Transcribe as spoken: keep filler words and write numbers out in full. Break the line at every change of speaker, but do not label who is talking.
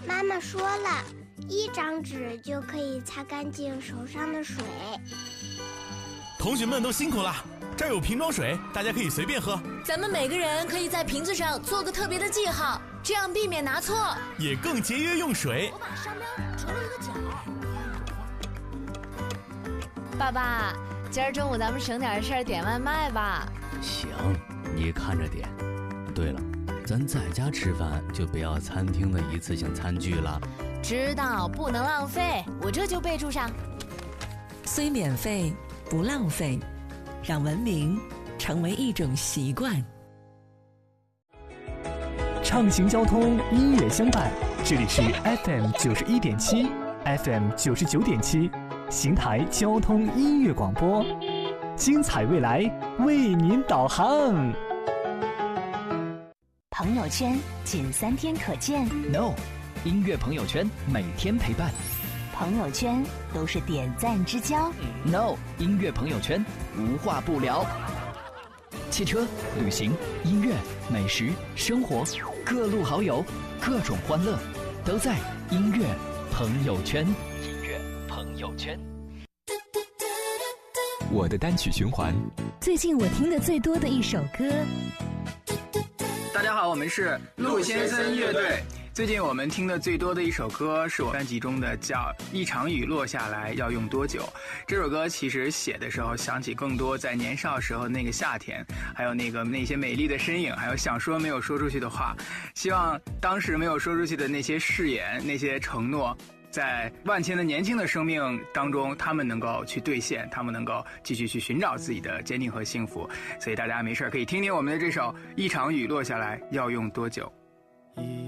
妈妈说了，一张纸就可以擦干净手上的水。
同学们都辛苦了，这儿有瓶装水，大家可以随便喝。
咱们每个人可以在瓶子上做个特别的记号，这样避免拿错，
也更节约用水。
我把商标折了一个角。爸爸，今儿中午咱们省点事儿点外卖吧。
行，你看着点。对了，咱在家吃饭就不要餐厅的一次性餐具了。
知道，不能浪费，我这就备注上。
虽免费，不浪费，让文明成为一种习惯。
畅行交通，音乐相伴，这里是 F M 九十一点七 ，F M 九十九点七，邢台交通音乐广播，精彩未来为您导航。
朋友圈仅三天可见
，No， 音乐朋友圈每天陪伴。
朋友圈都是点赞之交
，No， 音乐朋友圈无话不聊。汽车、旅行、音乐、美食、生活，各路好友，各种欢乐，都在音乐朋友圈。音乐朋友圈。
我的单曲循环。
最近我听的最多的一首歌。
大家好，我们是陆先生乐队。最近我们听的最多的一首歌是我专辑中的，叫《一场雨落下来要用多久》。这首歌其实写的时候想起更多在年少时候那个夏天，还有那个那些美丽的身影，还有想说没有说出去的话。希望当时没有说出去的那些誓言，那些承诺，在万千的年轻的生命当中，他们能够去兑现，他们能够继续去寻找自己的坚定和幸福。所以大家没事可以听听我们的这首《一场雨落下来要用多久》。